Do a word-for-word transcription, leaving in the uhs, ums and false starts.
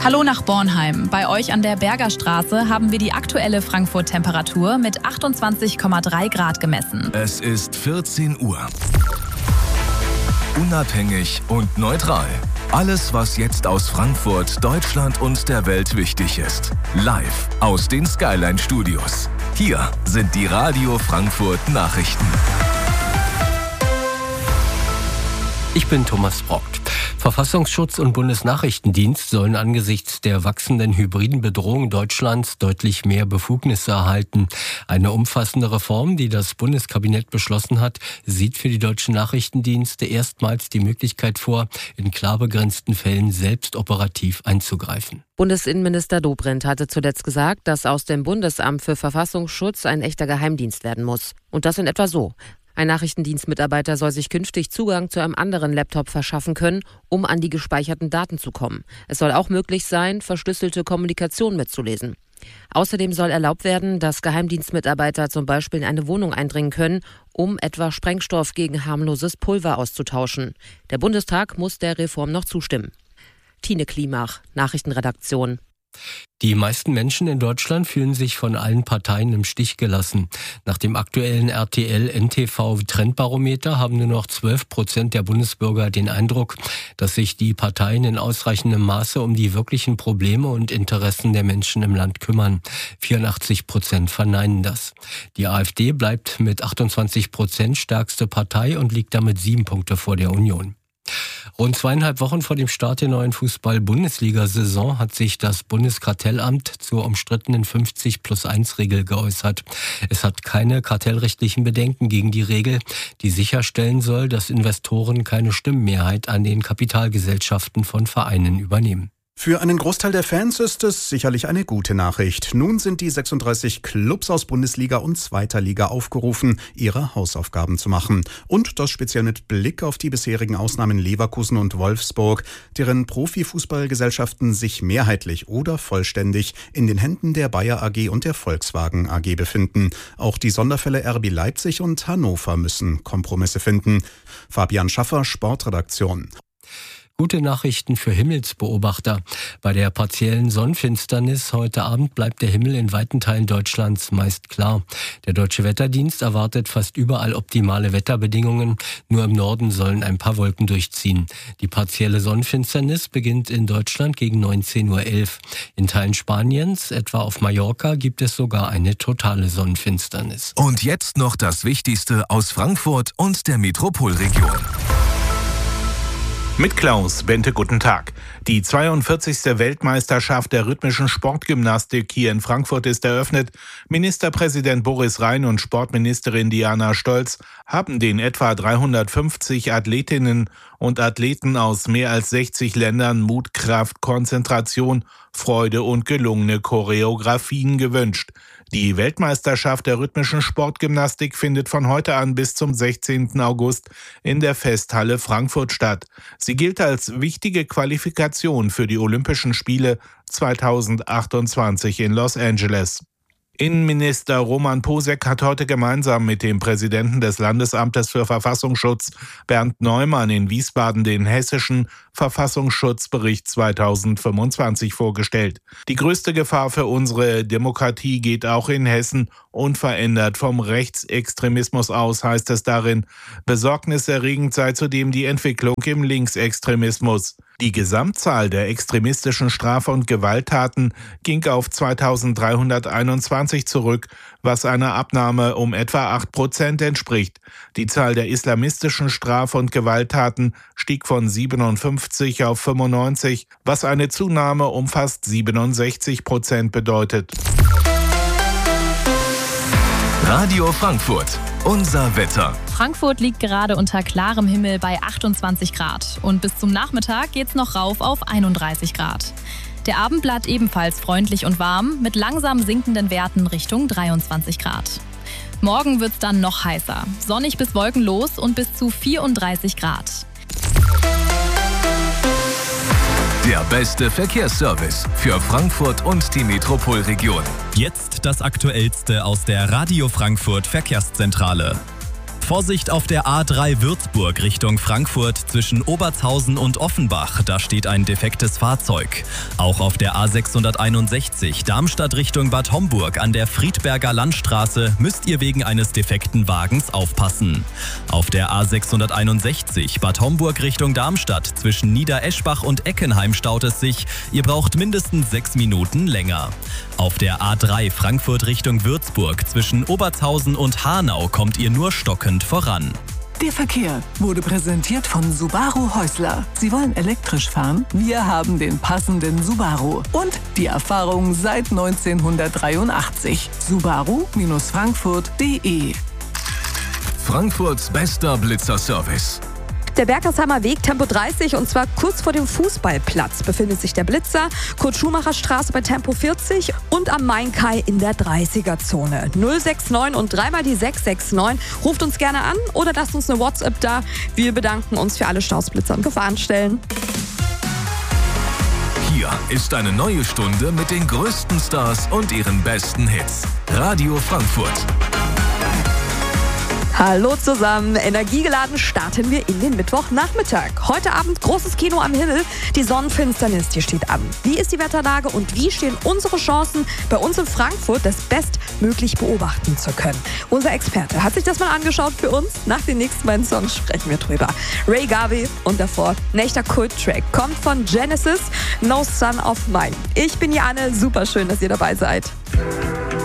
Hallo nach Bornheim. Bei euch an der Bergerstraße haben wir die aktuelle Frankfurt-Temperatur mit achtundzwanzig Komma drei Grad gemessen. Es ist vierzehn Uhr. Unabhängig und neutral. Alles, was jetzt aus Frankfurt, Deutschland und der Welt wichtig ist. Live aus den Skyline Studios. Hier sind die Radio Frankfurt Nachrichten. Ich bin Thomas Brockt. Verfassungsschutz und Bundesnachrichtendienst sollen angesichts der wachsenden hybriden Bedrohung Deutschlands deutlich mehr Befugnisse erhalten. Eine umfassende Reform, die das Bundeskabinett beschlossen hat, sieht für die deutschen Nachrichtendienste erstmals die Möglichkeit vor, in klar begrenzten Fällen selbst operativ einzugreifen. Bundesinnenminister Dobrindt hatte zuletzt gesagt, dass aus dem Bundesamt für Verfassungsschutz ein echter Geheimdienst werden muss. Und das in etwa so. Ein Nachrichtendienstmitarbeiter soll sich künftig Zugang zu einem anderen Laptop verschaffen können, um an die gespeicherten Daten zu kommen. Es soll auch möglich sein, verschlüsselte Kommunikation mitzulesen. Außerdem soll erlaubt werden, dass Geheimdienstmitarbeiter zum Beispiel in eine Wohnung eindringen können, um etwa Sprengstoff gegen harmloses Pulver auszutauschen. Der Bundestag muss der Reform noch zustimmen. Tine Klimach, Nachrichtenredaktion. Die meisten Menschen in Deutschland fühlen sich von allen Parteien im Stich gelassen. Nach dem aktuellen R T L-N T V-Trendbarometer haben nur noch zwölf Prozent der Bundesbürger den Eindruck, dass sich die Parteien in ausreichendem Maße um die wirklichen Probleme und Interessen der Menschen im Land kümmern. vierundachtzig Prozent verneinen das. Die AfD bleibt mit achtundzwanzig Prozent stärkste Partei und liegt damit sieben Punkte vor der Union. Rund zweieinhalb Wochen vor dem Start der neuen Fußball-Bundesliga-Saison hat sich das Bundeskartellamt zur umstrittenen fünfzig plus eins Regel geäußert. Es hat keine kartellrechtlichen Bedenken gegen die Regel, die sicherstellen soll, dass Investoren keine Stimmenmehrheit an den Kapitalgesellschaften von Vereinen übernehmen. Für einen Großteil der Fans ist es sicherlich eine gute Nachricht. Nun sind die sechsunddreißig Clubs aus Bundesliga und zweiter Liga aufgerufen, ihre Hausaufgaben zu machen. Und das speziell mit Blick auf die bisherigen Ausnahmen Leverkusen und Wolfsburg, deren Profifußballgesellschaften sich mehrheitlich oder vollständig in den Händen der Bayer A G und der Volkswagen A G befinden. Auch die Sonderfälle R B Leipzig und Hannover müssen Kompromisse finden. Fabian Schaffer, Sportredaktion. Gute Nachrichten für Himmelsbeobachter. Bei der partiellen Sonnenfinsternis heute Abend bleibt der Himmel in weiten Teilen Deutschlands meist klar. Der Deutsche Wetterdienst erwartet fast überall optimale Wetterbedingungen. Nur im Norden sollen ein paar Wolken durchziehen. Die partielle Sonnenfinsternis beginnt in Deutschland gegen neunzehn Uhr elf. In Teilen Spaniens, etwa auf Mallorca, gibt es sogar eine totale Sonnenfinsternis. Und jetzt noch das Wichtigste aus Frankfurt und der Metropolregion. Mit Klaus Bente, guten Tag. Die zweiundvierzigste Weltmeisterschaft der rhythmischen Sportgymnastik hier in Frankfurt ist eröffnet. Ministerpräsident Boris Rhein und Sportministerin Diana Stolz haben den etwa dreihundertfünfzig Athletinnen und Athleten aus mehr als sechzig Ländern Mut, Kraft, Konzentration, Freude und gelungene Choreografien gewünscht. Die Weltmeisterschaft der rhythmischen Sportgymnastik findet von heute an bis zum sechzehnten August in der Festhalle Frankfurt statt. Sie gilt als wichtige Qualifikation für die Olympischen Spiele zweitausendachtundzwanzig in Los Angeles. Innenminister Roman Posek hat heute gemeinsam mit dem Präsidenten des Landesamtes für Verfassungsschutz Bernd Neumann in Wiesbaden den hessischen Verfassungsschutzbericht zweitausendfünfundzwanzig vorgestellt. Die größte Gefahr für unsere Demokratie geht auch in Hessen unverändert vom Rechtsextremismus aus, heißt es darin. Besorgniserregend sei zudem die Entwicklung im Linksextremismus. Die Gesamtzahl der extremistischen Straf- und Gewalttaten ging auf zweitausenddreihunderteinundzwanzig zurück, was einer Abnahme um etwa acht Prozent entspricht. Die Zahl der islamistischen Straf- und Gewalttaten stieg von siebenundfünfzig auf fünfundneunzig, was eine Zunahme um fast siebenundsechzig Prozent bedeutet. Radio Frankfurt, unser Wetter. Frankfurt liegt gerade unter klarem Himmel bei achtundzwanzig Grad. Und bis zum Nachmittag geht's noch rauf auf einunddreißig Grad. Der Abend bleibt ebenfalls freundlich und warm, mit langsam sinkenden Werten Richtung dreiundzwanzig Grad. Morgen wird's dann noch heißer. Sonnig bis wolkenlos und bis zu vierunddreißig Grad. Der beste Verkehrsservice für Frankfurt und die Metropolregion. Jetzt das Aktuellste aus der Radio Frankfurt Verkehrszentrale. Vorsicht auf der A drei Würzburg Richtung Frankfurt zwischen Obertshausen und Offenbach. Da steht ein defektes Fahrzeug. Auch auf der A sechshunderteinundsechzig Darmstadt Richtung Bad Homburg an der Friedberger Landstraße müsst ihr wegen eines defekten Wagens aufpassen. Auf der A sechshunderteinundsechzig Bad Homburg Richtung Darmstadt zwischen Niedereschbach und Eckenheim staut es sich. Ihr braucht mindestens sechs Minuten länger. Auf der A drei Frankfurt Richtung Würzburg zwischen Obertshausen und Hanau kommt ihr nur stockend voran. Der Verkehr wurde präsentiert von Subaru Häusler. Sie wollen elektrisch fahren? Wir haben den passenden Subaru. Und die Erfahrung seit neunzehnhundertdreiundachtzig. Subaru Frankfurt punkt de. Frankfurts bester Blitzerservice. Der Bergersheimer Weg, Tempo dreißig, und zwar kurz vor dem Fußballplatz befindet sich der Blitzer, Kurt-Schumacher-Straße bei Tempo vierzig und am Main-Kai in der dreißiger-Zone. null sechs neun und dreimal die sechs sechs neun. Ruft uns gerne an oder lasst uns eine WhatsApp da. Wir bedanken uns für alle Stausblitzer und Gefahrenstellen. Hier ist eine neue Stunde mit den größten Stars und ihren besten Hits. Radio Frankfurt. Hallo zusammen, energiegeladen starten wir in den Mittwochnachmittag. Heute Abend großes Kino am Himmel, die Sonnenfinsternis, die steht an. Wie ist die Wetterlage und wie stehen unsere Chancen, bei uns in Frankfurt das bestmöglich beobachten zu können? Unser Experte hat sich das mal angeschaut für uns. Nach den nächsten beiden Songs sprechen wir drüber. Ray Garvey und davor ein echter Kult-Track, kommt von Genesis, No Son of Mine. Ich bin Janne, super schön, dass ihr dabei seid.